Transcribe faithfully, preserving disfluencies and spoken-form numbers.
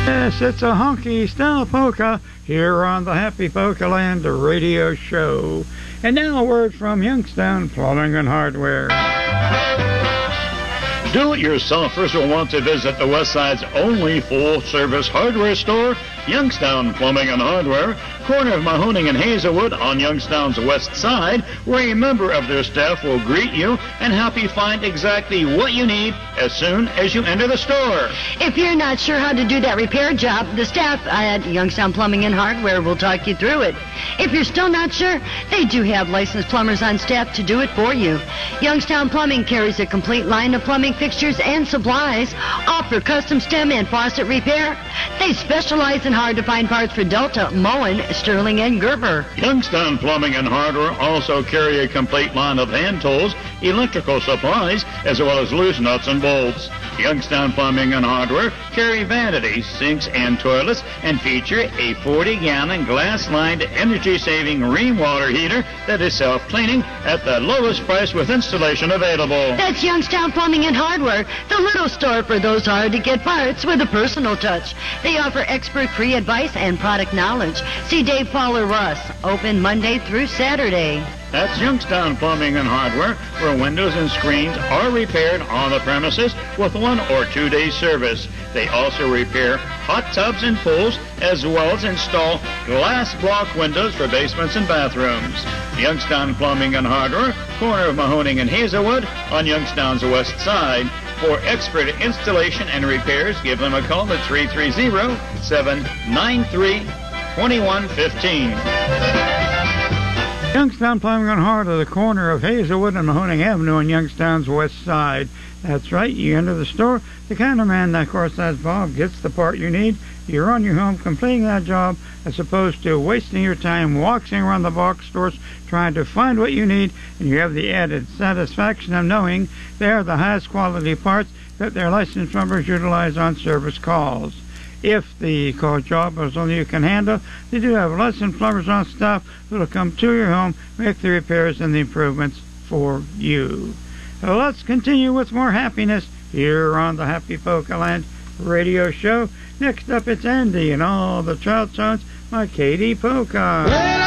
Yes, it's a honky style polka here on the Happy Polka Land radio show. And now a word from Youngstown Plumbing and Hardware. Do-it-yourselfers will want to visit the West Side's only full-service hardware store, Youngstown Plumbing and Hardware, corner of Mahoning and Hazelwood on Youngstown's west side, where a member of their staff will greet you and help you find exactly what you need as soon as you enter the store. If you're not sure how to do that repair job, the staff at Youngstown Plumbing and Hardware will talk you through it. If you're still not sure, they do have licensed plumbers on staff to do it for you. Youngstown Plumbing carries a complete line of plumbing fixtures and supplies, offer custom stem and faucet repair. They specialize in hard-to-find parts for Delta, Moen, Sterling, and Gerber. Youngstown Plumbing and Hardware also carry a complete line of hand tools, electrical supplies, as well as loose nuts and bolts. Youngstown Plumbing and Hardware carry vanities, sinks, and toilets, and feature a forty-gallon glass-lined energy-saving rainwater heater that is self-cleaning at the lowest price with installation available. That's Youngstown Plumbing and Hardware, the little store for those hard-to-get parts with a personal touch. They offer expert free advice and product knowledge. See Dave Fowler Russ, open Monday through Saturday. That's Youngstown Plumbing and Hardware, where windows and screens are repaired on the premises with one or two days service. They also repair hot tubs and pools, as well as install glass block windows for basements and bathrooms. Youngstown Plumbing and Hardware, corner of Mahoning and Hazelwood on Youngstown's west side. For expert installation and repairs, give them a call at three three zero, seven nine three, two one one five. Youngstown Plumbing and Hardware, the corner of Hazelwood and Mahoning Avenue on Youngstown's west side. That's right, you enter the store, the counterman, of course, that's Bob, gets the part you need. You're on your home completing that job as opposed to wasting your time walking around the box stores trying to find what you need, and you have the added satisfaction of knowing they are the highest quality parts that their licensed plumbers utilize on service calls. If the call job is only you can handle, they do have licensed plumbers on staff who will come to your home, make the repairs and the improvements for you. So let's continue with more happiness here on the Happy Polka Land radio show. Next up, it's Andy and all the child songs by Katie Polka.